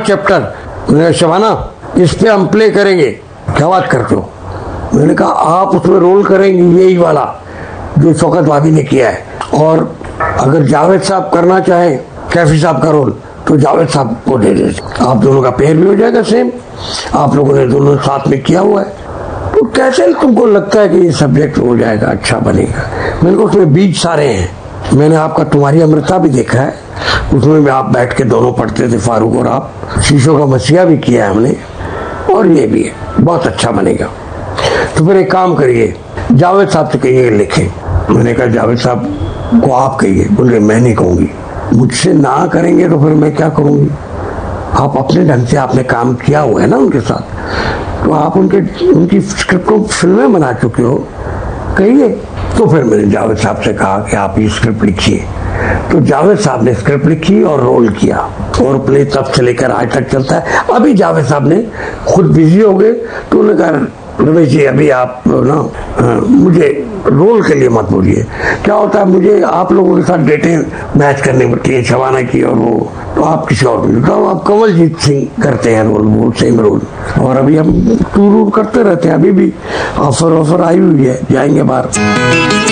Chapter. मैंने शबाना इस पे हम प्ले करेंगे, क्या बात करते हो? मैंने कहा आप उसमें रोल करेंगे यही वाला जो शौकत भाभी ने किया है, और अगर जावेद साहब करना चाहे कैफी साहब का रोल तो जावेद साहब को दे देते, आप दोनों का पेयर भी हो जाएगा सेम, आप लोगों ने दोनों साथ में किया हुआ है, तो कैसे तुमको लगता है कि ये सब्जेक्ट हो जाएगा, अच्छा बनेगा? मेरे को उसमें बीज सारे हैं। मैंने आपका तुम्हारी अमृता भी देखा है, उसमें भी आप बैठ के दोनों पढ़ते थे, फारूक और आप। शीशों का मसीहा भी किया है हमने, और ये भी है, बहुत अच्छा बनेगा। तो फिर एक काम करिए, जावेद साहब से कहिए लिखें। मैंने कहा जावेद साहब को आप कहिए। बोले मैं नहीं कहूँगी, मुझसे ना करेंगे तो फिर मैं क्या करूँगी? आप अपने ढंग से आपने काम किया हुआ है ना उनके साथ, तो आप उनकी स्क्रिप्ट को फिल्में बना चुके हो, कहिए। तो फिर मैंने जावेद साहब से कहा कि आप ये स्क्रिप्ट लिखिए। तो जावेद साहब ने स्क्रिप्ट लिखी और रोल किया, और प्ले तब से लेकर आज तक चलता है। अभी जावेद साहब ने खुद बिजी हो गए, तो उन्होंने कहा रमेश जी अभी आप ना मुझे रोल के लिए मत बोलिए। क्या होता है, मुझे आप लोगों के साथ डेटें मैच करनी पड़ती है, शबाना की और वो, तो आप किसी और को, तो आप कमलजीत सिंह करते हैं रोल, वो सेम रोल। और अभी हम टूर करते रहते हैं, अभी भी ऑफर आई हुई है, जाएंगे बाहर।